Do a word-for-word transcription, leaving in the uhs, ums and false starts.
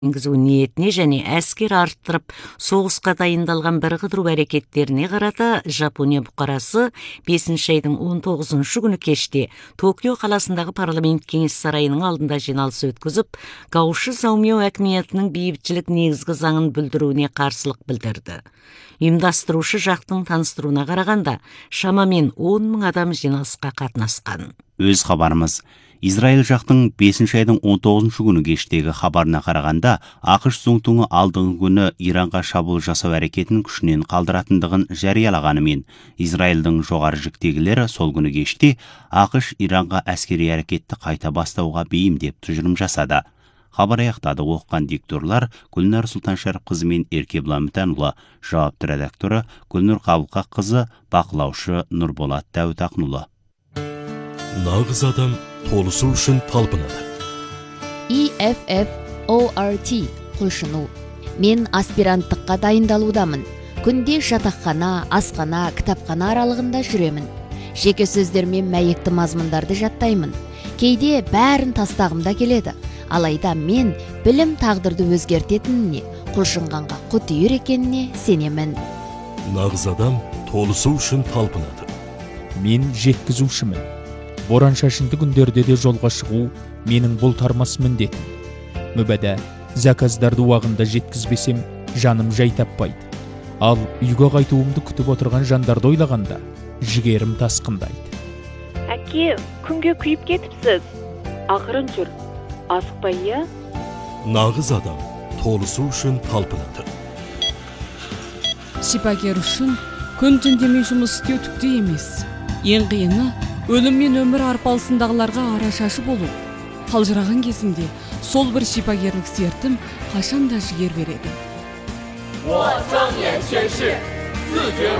енгізу ниетіне және әскер арттырып, соғысқа дайындалған бір қыдыру әрекеттеріне қарата Жапония бұқарасы бесінші айдың он тоғызыншы күні кеште Токио қаласындағы парламент кеңес сарайының алдында жиналыс өткізіп, Гаоши Заумио әкіметінің бейбітшілік негізгі заңын бүлдіруіне қарсылық білдірді. Ұйымдастырушы жақтың таныстыруына қарағанда, шамамен он мың адам жиналысқа қатынасқан. Өз хабарымыз. Израиль жақтың бесінші айдың он тоғызыншы күні кештегі хабарына қарағанда, ақш Зоңтуңы алдыңғы күні Иранға шабуыл жасау әрекетін күшінен қалдыратындығын жариялағанымен, Израильдің жоғары жіктегілері сол күні кеште ақш Иранға әскери әрекетті қайта бастауға бейім деп тұжырым жасады. Хабар аяқтады. Оққан дикторлар Гүлнар Сұлтаншәріпқызы мен Еркебұлан Мүтанұлы, жауапты редакторы Гүлнұр Қабылқаққызы, бақылаушы Нұрболат Дәуітақұлы. Нағыз адам толысу үшін талпынады. И Эф Эф О Р Т құлшыну. Мен аспиранттыққа дайындалудамын. Күнде жатақхана, асхана, кітапхана аралығында жүремін. Жеке сөздермен мәйекті мазмұндарды жаттаймын. Кейде бәрін тастағымда келеді. Алайда мен білім тағдырды өзгертетініне, құлшынғанға құтыйыр екеніне сенемін. Нағыз адам толысу үшін талпынады. Мен жеткізушімін. Боран шашынды күндерде де жолға шығу менің бұл тармас міндетім. Мүбәдә, заказдарды уағында жеткізбесем, жаным жай таппайды. Ал үйге қайтуымды күтіп отырған жандарды ойлағанда, жігерім тасқындайды. Әке, күнге күйіп кетіпсіз. Ақырын жүр. Асықпай, иә? Нағыз адам толысу үшін талпынады. Шипагер үшін күн түндемей жұмыс істеу түкті емес. Ең қиыны өлім мен өмір арпалысындағыларға арашашы болу. Қалжыраған кезімде сол бір шипагерлік сертім қашан да жігер береді.